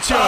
Corinthians.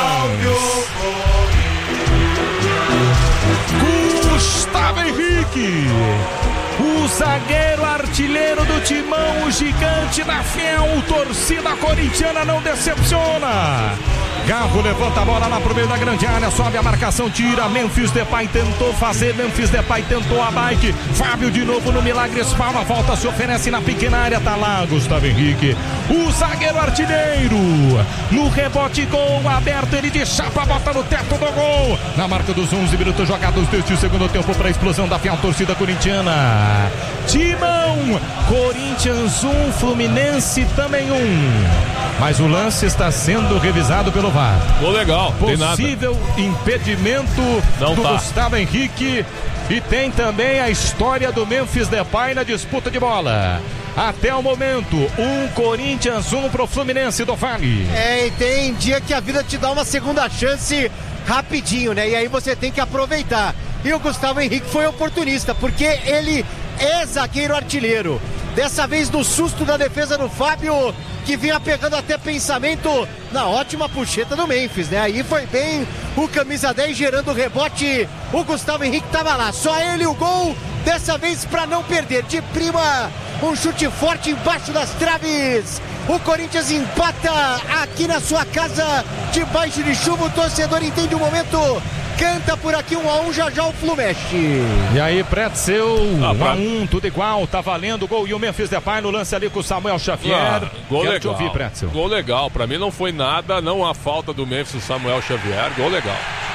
Gustavo Henrique, o zagueiro artilheiro do Timão, o gigante da fiel torcida corintiana não decepciona. Garro levanta a bola lá pro meio da grande área, sobe a marcação, tira. Memphis Depay tentou fazer, Memphis Depay tentou a bike. Fábio de novo no milagre, espalma, volta, se oferece na pequena área, tá lá Gustavo Henrique, o zagueiro artilheiro. No rebote, gol aberto, ele de chapa, bota no teto do gol. Na marca dos 11 minutos jogados deste segundo tempo para a explosão da fiel torcida corintiana. Timão, Corinthians 1, Fluminense também 1. Mas o lance está sendo revisado pelo VAR. Legal, possível impedimento do Gustavo Henrique. E tem também a história do Memphis Depay na disputa de bola. Até o momento, 1 Corinthians, 1 pro Fluminense do Vale. E tem dia que a vida te dá uma segunda chance rapidinho, né? E aí você tem que aproveitar. E o Gustavo Henrique foi oportunista, porque ele é zagueiro artilheiro. Dessa vez no susto da defesa do Fábio, que vinha pegando até pensamento na ótima puxeta do Memphis, né? Aí foi bem o camisa 10 gerando o rebote. O Gustavo Henrique tava lá, só ele o gol. Dessa vez para não perder de prima, um chute forte embaixo das traves. O Corinthians empata aqui na sua casa, debaixo de chuva. O torcedor entende o momento, canta por aqui 1-1, já o Flu mexe. E aí, Pretzel, 1-1, tudo igual, tá valendo o gol. E o Memphis Depay no lance ali com o Samuel Xavier. Gol Quero legal. te ouvir, Pretzel. Gol legal, pra mim não foi nada, não há falta do Memphis Samuel Xavier. Gol legal.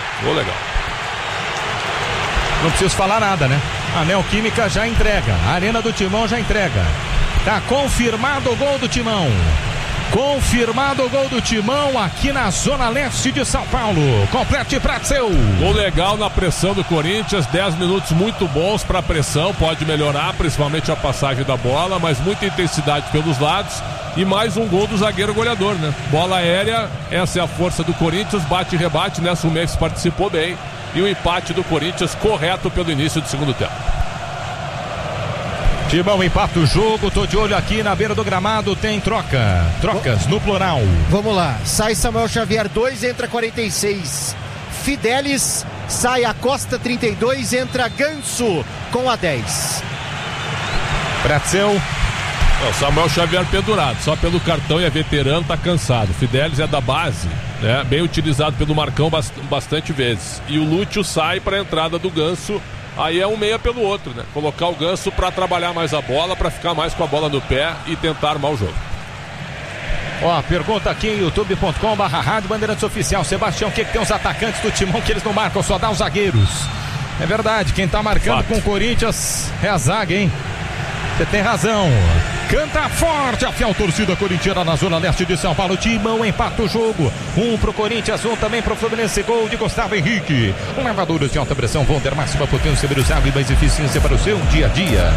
Não preciso falar nada, né? A Neoquímica já entrega, a Arena do Timão já entrega. Tá confirmado o gol do Timão. Confirmado o gol do Timão aqui na zona leste de São Paulo. Complete Pretzel. Gol legal na pressão do Corinthians, 10 minutos muito bons para pressão, pode melhorar, principalmente a passagem da bola, mas muita intensidade pelos lados e mais um gol do zagueiro goleador, né? Bola aérea, essa é a força do Corinthians, bate e rebate, nessa o Memphis participou bem e o empate do Corinthians correto pelo início do segundo tempo. Timão empata o jogo, tô de olho aqui na beira do gramado, tem trocas no plural. Vamos lá, sai Samuel Xavier 2, entra 46 Fidelis, sai a Costa 32, entra Ganso com a 10. Pretzel. O Samuel Xavier pendurado, só pelo cartão e é veterano, tá cansado. Fidelis é da base, né? Bem utilizado pelo Marcão bastante vezes. E o Lúcio sai para a entrada do Ganso. Aí é um meia pelo outro, né? Colocar o Ganso para trabalhar mais a bola, para ficar mais com a bola no pé e tentar armar o jogo. Ó, pergunta aqui em youtube.com/Rádio Bandeirantes Oficial. Sebastião, o que tem os atacantes do Timão que eles não marcam, só dá os zagueiros? É verdade, quem tá marcando com o Corinthians é a zaga, hein? Você tem razão. Canta forte a fiel torcida corintiana na zona leste de São Paulo. Timão empata o jogo. 1 pro Corinthians, 1 também pro Fluminense. Gol de Gustavo Henrique. Lavadores de alta pressão, Wonder, máxima potência, velocidade e mais eficiência para o seu dia a dia.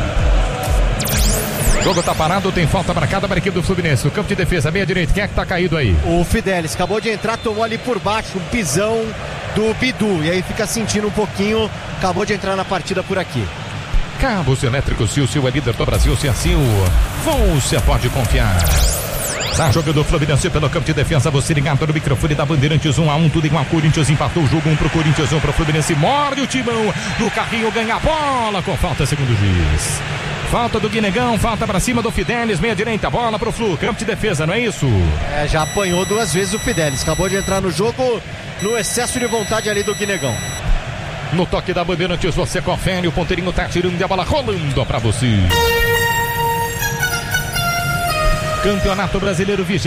O jogo tá parado, tem falta marcada para a equipe do Fluminense. O campo de defesa, meia direita, quem é que tá caído aí? O Fidelis acabou de entrar, tomou ali por baixo um pisão do Bidu. E aí fica sentindo um pouquinho, acabou de entrar na partida por aqui. Cabos elétricos, se o seu é líder do Brasil, se assim você pode confiar. Tá jogando o Fluminense pelo campo de defesa, você ligado no microfone da Bandeirantes, 1-1, tudo igual. Corinthians empatou o jogo, 1 pro Corinthians, 1 pro Fluminense. Morde o Timão no carrinho, ganha a bola com falta, segundo o juiz. Falta do Guinegão, falta pra cima do Fidelis, meia direita, bola pro Flu, campo de defesa, não é isso? Já apanhou 2 vezes o Fidelis, acabou de entrar no jogo no excesso de vontade ali do Guinegão. No toque da Bandeirantes, você confere, o ponteirinho tá tirando a bola, rolando pra você. Campeonato Brasileiro 20º.